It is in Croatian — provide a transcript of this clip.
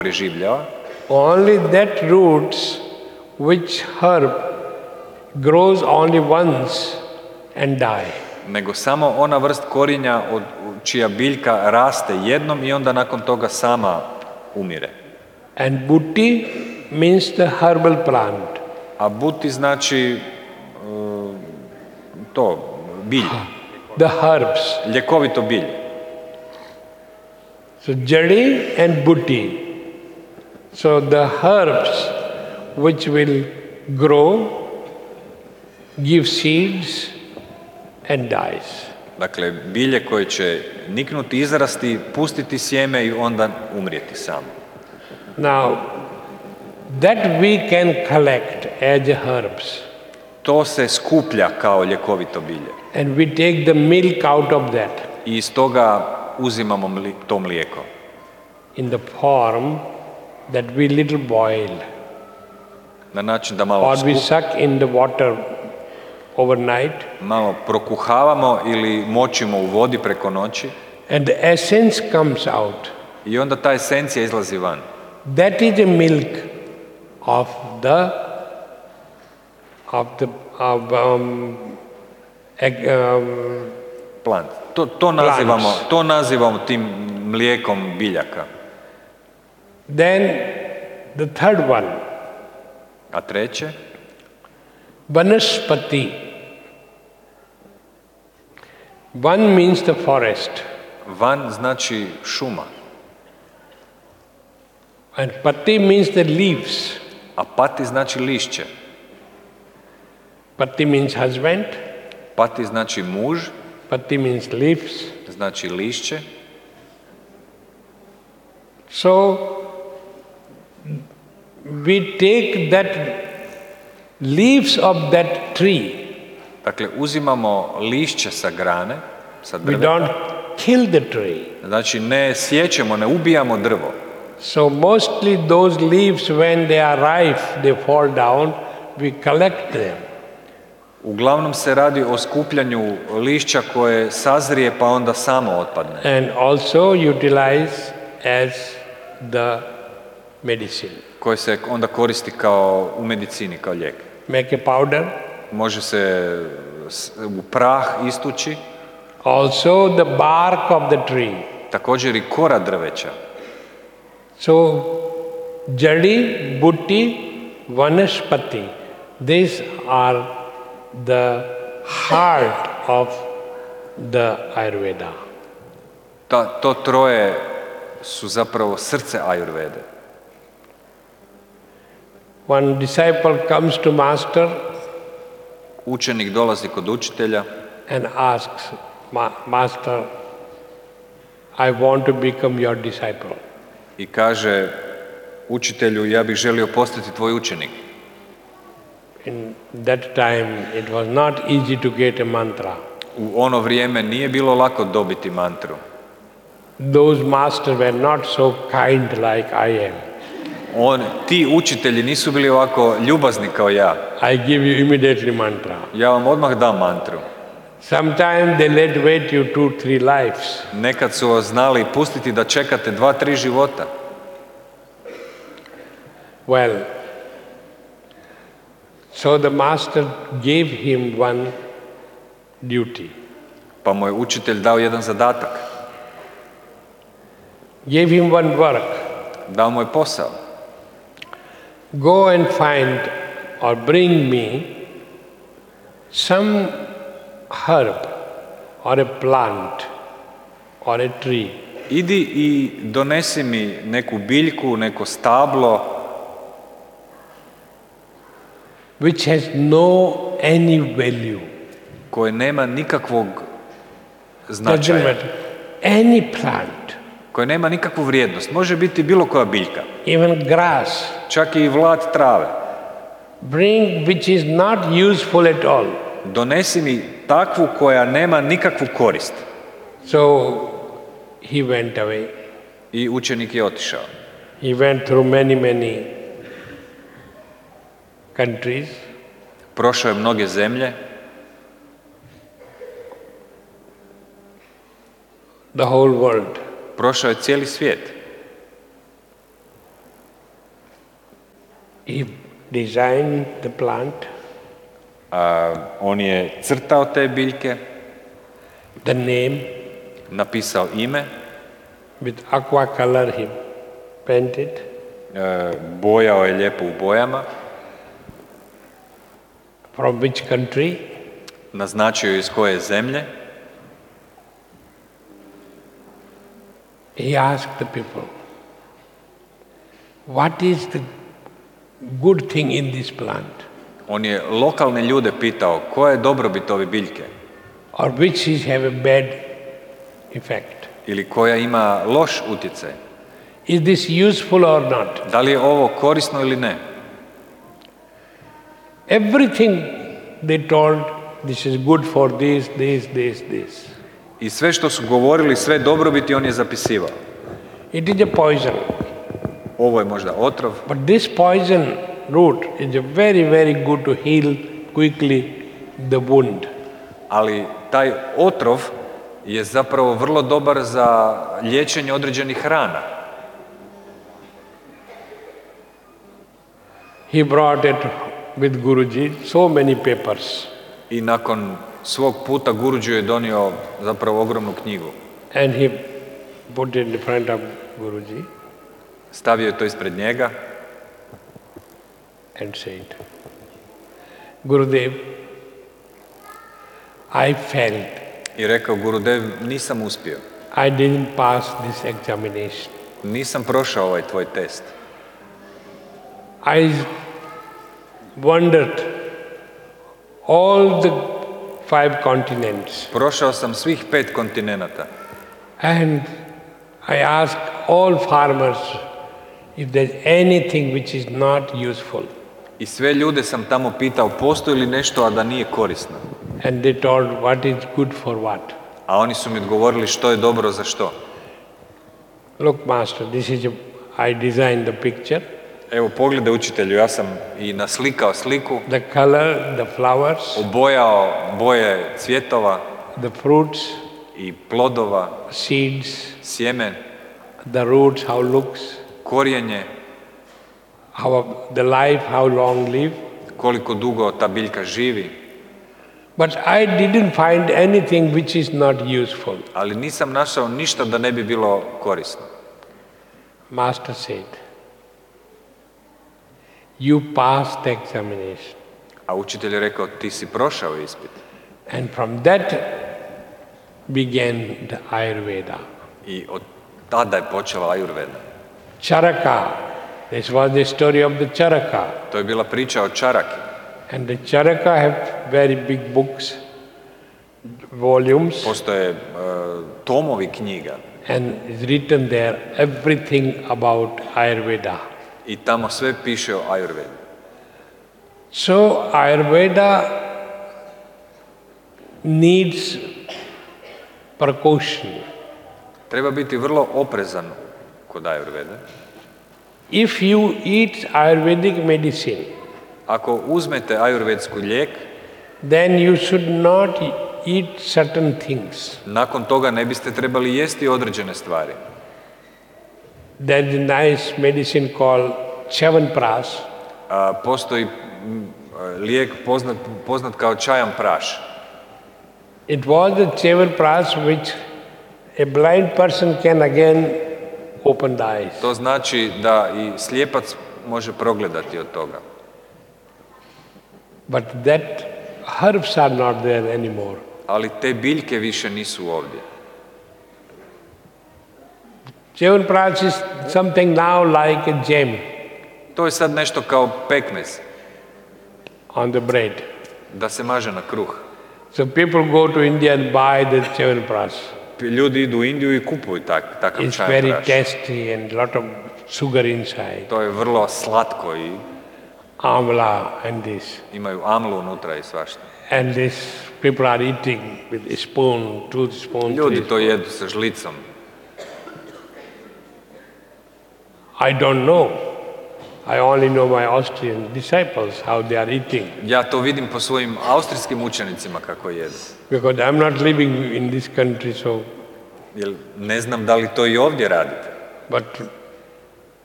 preživljava. Only that roots which herb grows only once and die. Nego samo ona vrst korijenja čija biljka raste jednom i onda nakon toga sama umire. And butti means the herbal plant. A buti znači to, bilje. The herbs. Ljekovito bilje. So jadi and butti. So the herbs which will grow, give seeds and dies. Dakle, bilje koje će niknuti, izrasti, pustiti sjeme i onda umrijeti samo. Now, that we can collect as herbs. To se skuplja kao ljekovito bilje. And we take the milk out of that. I iz toga uzimamo to mlijeko. In the form that we little boil. Na način da malo or we suck in the water overnight. Malo prokuhavamo ili močimo u vodi preko noći. And the essence comes out. I onda ta esencija izlazi van. That is the milk of the plant. To nazivamo tim mlijekom biljaka. Then the third one. A treće? Vanaspati. Van means the forest. Van znači šuma. And pati means the leaves. A pati znači lišće. Pati means husband. Pati znači muž. Pati means leaves. Znači lišće. So we take that leaves of that tree. Dakle, uzimamo lišće sa grane, sa We drveta. don't kill the tree. Znači, ne sjećemo, ne ubijamo drvo. So mostly those leaves, when they are ripe, they fall down, we collect them. Uglavnom se radi o skupljanju lišća koje sazrije pa onda samo otpadne. And also utilize as the medicine. Koje se onda koristi kao u medicini, kao lijek. Make a powder. Može se u prah istući. Also the bark of the tree. Također i kora drveća. So jadi, butti, vanaspati, these are the heart of the Ayurveda. To troje su zapravo srce Ayurvede. One disciple comes to master. Učenik dolazi kod učitelja. And asks, Master, I want to become your disciple. I kaže učitelju, ja bih želio postati tvoj učenik. In that time it was not easy to get a mantra. U ono vrijeme nije bilo lako dobiti mantru. Those masters were not so kind like I am. Ti učitelji nisu bili ovako ljubazni kao ja. I give you immediately mantra. Ja vam odmah dam mantru. Sometimes they let wait you 2-3 lives. Nekad su vas znali pustiti da čekate 2-3 života. Well, so the master gave him one duty. Pa mu je učitelj dao jedan zadatak. Gave him one work. Dao mu je posao. Go and find or bring me some herb or a plant or a tree. Idi i donesi mi neku biljku, neko stablo which has no any value. koje nema nikakvog Doesn't značaja. matter. Any plant. Koje nema nikakvu vrijednost. Može biti bilo koja biljka. Even grass. Čak i vlat trave. Bring which is not useful at all. Donesi mi takvu koja nema nikakvu korist. So he went away. I učenik je otišao. He went through many countries. Prošao je mnoge zemlje. The whole world. Prošao je cijeli svijet. He designed the plant, On je crtao te biljke, the name, napisao ime, with aqua color he painted, bojao je lijepo u bojama, from which country, naznačio iz koje zemlje. he asked the people, what is the good thing in this plant, On je lokalne ljude pitao koja je dobrobit ove biljke or which is have a bad effect. ili koja ima loš utjecaj. Is this useful or not? Da li je ovo korisno ili ne? Everything they told, this is good for this, this. I sve što su govorili, sve dobrobiti on je zapisivao. It is a poison. Ovo je možda otrov, But this poison root is a very, very good to heal quickly the wound. ali taj otrov je zapravo vrlo dobar za liječenje određenih rana. He brought it with Guruji, so many papers. I nakon svog puta Guruji je donio zapravo ogromnu knjigu. And he put it in front of Guruji Stavio je to ispred njega and said, Gurudev, I failed. i rekao, Gurudev, nisam uspio. I didn't pass this examination. Nisam prošao ovaj tvoj test. I wandered all the 5 continents Prošao sam svih 5 kontinenata and I asked all farmers if there's anything which is not useful. i sve ljude sam tamo pitao postoji li nešto, a da nije korisno. And they told what is good for what. A oni su mi odgovorili što je dobro za što. Look, master, this is I designed the picture, Evo, pogledaj učitelju, ja sam i naslikao sliku, the color, the flowers, obojao boje cvjetova the fruits, i plodova, seeds, sjemen, the roots, how looks, korijenje, how the life, how long live. koliko dugo ta biljka živi. But I didn't find anything which is not useful. Ali nisam našao ništa da ne bi bilo korisno. Master said, you passed the examination. A učitelj je rekao, ti si prošao ispit. And from that began the Ayurveda. I od tada je počela Ajurveda. Charaka, this was the story of the Charaka. To je bila priča o čaraki. And the Charaka have very big books, volumes, Postoje tomovi knjiga and it's written there everything about Ayurveda. i tamo sve piše o Ajurvedi. So Ayurveda needs precaution. Treba biti vrlo oprezan kod Ajurvede. If you eat Ayurvedic medicine, Ako uzmete ajurvedsku lijek, then you should not eat certain things. nakon toga ne biste trebali jesti određene stvari. There is a nice medicine called Chyavanprash. Postoji lijek poznat kao čajan praš. It was the Chyavanprash which a blind person can again open the eyes. To znači da i slijepac može progledati od toga. But that herbs are not there anymore. Ali te biljke više nisu ovdje. Chyavanprash is something now like a jam To je sad nešto kao pekmez, on the bread. da se maže na kruh. So people go to India and buy the Chyavanprash. Ljudi idu u Indiju i kupuju takav It's čajan very praš. tasty and lot of sugar inside. To je vrlo slatko i Amla and this. imaju amlu unutra i svašta. And this people are eating with a spoon, 2 spoons, Ljudi 3 to spoons. jedu sa žlicom. I don't know. I only know my Austrian disciples, how they are eating. Ja to vidim po svojim austrijskim učenicima kako jedu. Because I'm not living in this country, so, Jer ne znam da li to i ovdje radite. but